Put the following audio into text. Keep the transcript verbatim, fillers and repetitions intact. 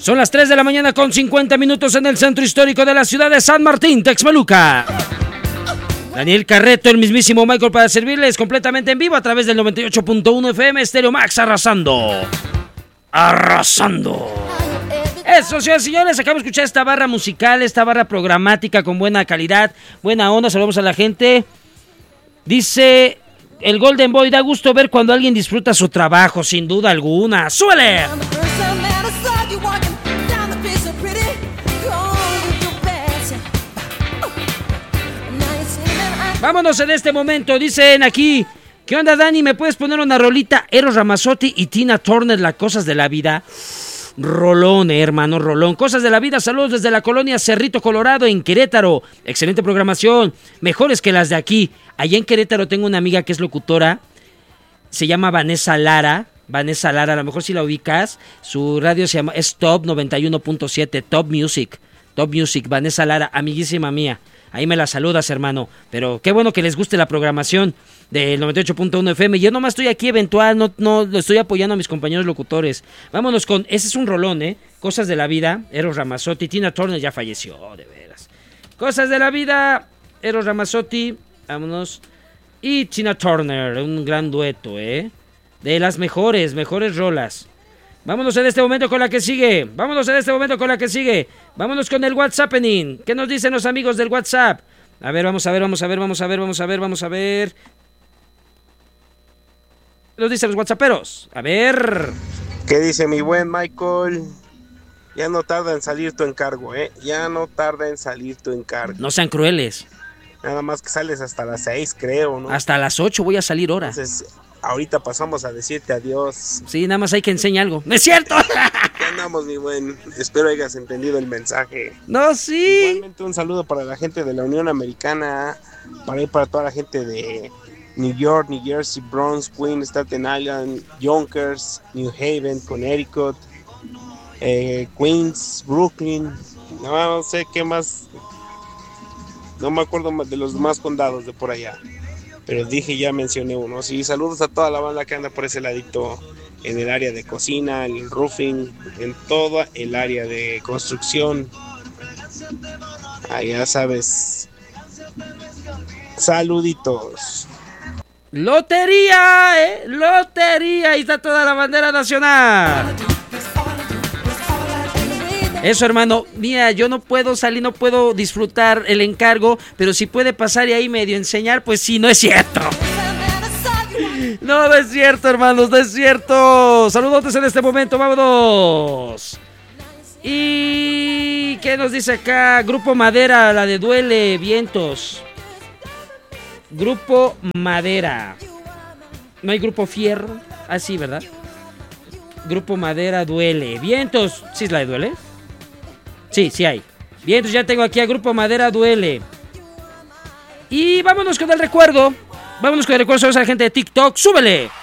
Son las tres de la mañana con cincuenta minutos en el centro histórico de la ciudad de San Martín, Texmeluca. Daniel Carreto, el mismísimo Michael, para servirles completamente en vivo a través del noventa y ocho punto uno F M Stereo Max, arrasando. Arrasando. Eso, señores y señores, acabamos de escuchar esta barra musical, esta barra programática con buena calidad, buena onda. Saludamos a la gente. Dice el Golden Boy: da gusto ver cuando alguien disfruta su trabajo, sin duda alguna. ¡Súbele! Vámonos en este momento, dicen aquí. ¿Qué onda, Dani? ¿Me puedes poner una rolita? Eros Ramazzotti y Tina Turner, Las Cosas de la Vida. Rolón, eh, hermano, rolón. Cosas de la Vida, saludos desde la colonia Cerrito Colorado en Querétaro. Excelente programación, mejores que las de aquí. Allá en Querétaro tengo una amiga que es locutora, se llama Vanessa Lara. Vanessa Lara, a lo mejor si la ubicas. Su radio se llama, es Top noventa y uno punto siete, Top Music. Top Music, Vanessa Lara, amiguísima mía. Ahí me la saludas, hermano. Pero qué bueno que les guste la programación del noventa y ocho punto uno F M. Yo nomás estoy aquí eventual, no, no lo estoy apoyando a mis compañeros locutores. Vámonos con, ese es un rolón, ¿eh? Cosas de la Vida, Eros Ramazzotti. Tina Turner ya falleció, de veras. Cosas de la Vida, Eros Ramazzotti, vámonos. Y Tina Turner, un gran dueto, ¿eh? De las mejores, mejores rolas. Vámonos en este momento con la que sigue. Vámonos en este momento con la que sigue. Vámonos con el WhatsAppening. ¿Qué nos dicen los amigos del WhatsApp? A ver, vamos a ver, vamos a ver, vamos a ver, vamos a ver, vamos a ver. ¿Qué nos dicen los WhatsApperos? A ver. ¿Qué dice mi buen Michael? Ya no tarda en salir tu encargo, ¿eh? Ya no tarda en salir tu encargo. No sean crueles. Nada más que sales hasta las seis, creo, ¿no? Hasta las ocho voy a salir ahora. Entonces, ahorita pasamos a decirte adiós. Sí, nada más hay que enseñar algo. ¡No es cierto! ¿Qué andamos, mi buen? Espero hayas entendido el mensaje. No, sí. Igualmente un saludo para la gente de la Unión Americana, para ir para toda la gente de New York, New Jersey, Bronx, Queens, Staten Island, Yonkers, New Haven, Connecticut, eh, Queens, Brooklyn, no, no sé qué más, no me acuerdo de los demás condados de por allá, pero dije, ya mencioné uno. Sí, saludos a toda la banda que anda por ese ladito, en el área de cocina, en el roofing, en toda el área de construcción. Ah, ya sabes. Saluditos. Lotería, eh, lotería, ahí está toda la bandera nacional. Eso, hermano, mira, yo no puedo salir, no puedo disfrutar el encargo, pero si puede pasar y ahí medio enseñar, pues sí, no es cierto. No, no es cierto, hermanos, no es cierto. Saludos en este momento, vámonos. ¿Y qué nos dice acá? Grupo Madera, la de Duele, Vientos. Grupo Madera. ¿No hay Grupo Fierro? Ah, sí, ¿verdad? Grupo Madera, Duele. Vientos, ¿sí es la de Duele? Sí, sí hay. Vientos, ya tengo aquí a Grupo Madera, Duele. Y vámonos con el recuerdo. Vámonos con el recuerdo a la gente de TikTok. ¡Súbele!